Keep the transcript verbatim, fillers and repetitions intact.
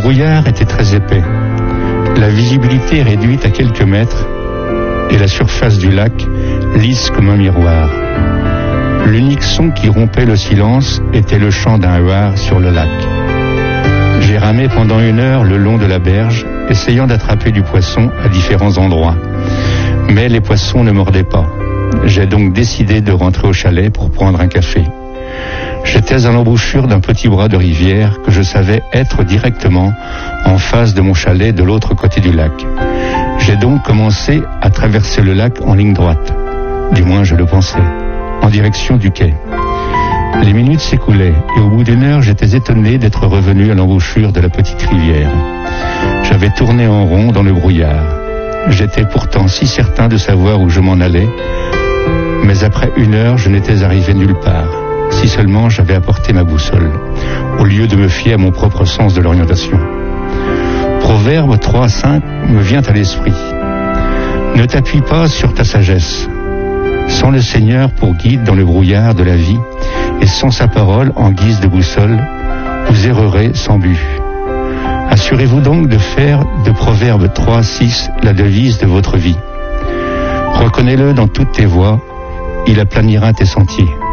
brouillard était très épais. La visibilité réduite à quelques mètres et la surface du lac lisse comme un miroir. L'unique son qui rompait le silence était le chant d'un huard sur le lac. J'ai ramé pendant une heure le long de la berge, essayant d'attraper du poisson à différents endroits. Mais les poissons ne mordaient pas. J'ai donc décidé de rentrer au chalet pour prendre un café. J'étais à l'embouchure d'un petit bras de rivière que je savais être directement en face de mon chalet de l'autre côté du lac. J'ai donc commencé à traverser le lac en ligne droite. Du moins, je le pensais, en direction du quai. Les minutes s'écoulaient et au bout d'une heure, j'étais étonné d'être revenu à l'embouchure de la petite rivière. J'avais tourné en rond dans le brouillard. J'étais pourtant si certain de savoir où je m'en allais, mais après une heure, je n'étais arrivé nulle part. Si seulement j'avais apporté ma boussole, au lieu de me fier à mon propre sens de l'orientation. Proverbe trois cinq me vient à l'esprit. Ne t'appuie pas sur ta sagesse. Sans le Seigneur pour guide dans le brouillard de la vie, et sans sa parole en guise de boussole, vous errerez sans but. Assurez-vous donc de faire de Proverbe trois six la devise de votre vie. Reconnais-le dans toutes tes voies, il aplanira tes sentiers.